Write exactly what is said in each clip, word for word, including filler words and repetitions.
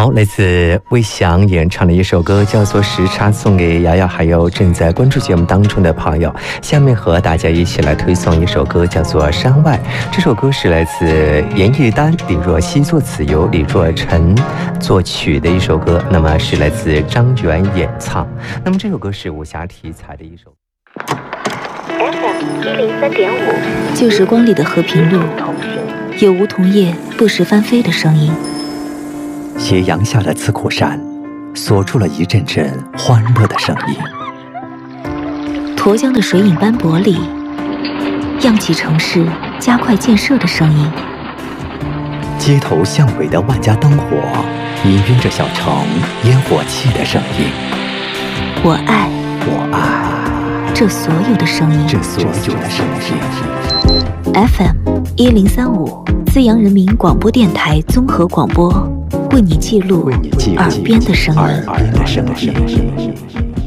好，来自魏翔演唱的一首歌叫做《时差》，送给瑶瑶还有正在关注节目当中的朋友。下面和大家一起来推送一首歌叫做《山外》，这首歌是来自严艺丹、李若曦作词，由李若晨作曲的一首歌，那么是来自张远演唱。那么这首歌是武侠题材的一首。 F M 一零三点五， 旧时光里的和平路，有梧桐叶不时翻飞的声音。 斜阳下的刺库山，锁住了一阵阵欢乐的声音。 沱江的水影斑驳里，漾起城市加快建设的声音。 街头巷尾的万家灯火，氤氲着小城烟火气的声音。 我爱， 我爱这所有的声音， 这所有的声音。 F M 一零三五，资阳人民广播电台综合广播，为你记录耳边的声音。 耳边的声音。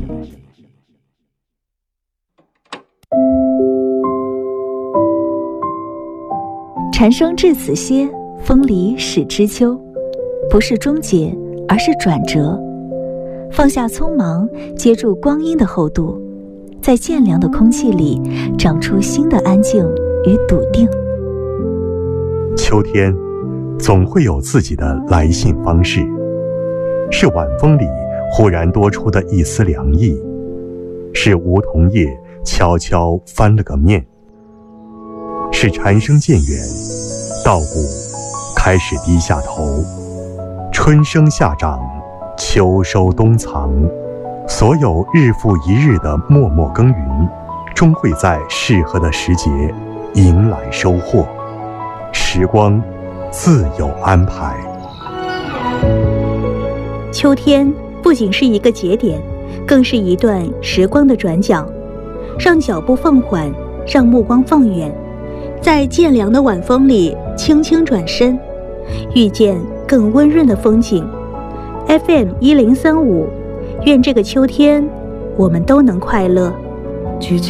蝉声至此歇，风里始知秋。不是终结，而是转折。放下匆忙，接住光阴的厚度，在渐凉的空气里长出新的安静与笃定。 秋天总会有自己的来信方式，是晚风里忽然多出的一丝凉意，是梧桐叶悄悄翻了个面，是蝉声渐远，稻谷开始低下头，春生夏长，秋收冬藏，所有日复一日的默默耕耘，终会在适合的时节迎来收获。时光自有安排。 秋天不仅是一个节点，更是一段时光的转角，让脚步放缓，让目光放远，在渐凉的晚风里轻轻转身，遇见更温润的风景。 F M 一零三五，愿这个秋天我们都能快乐。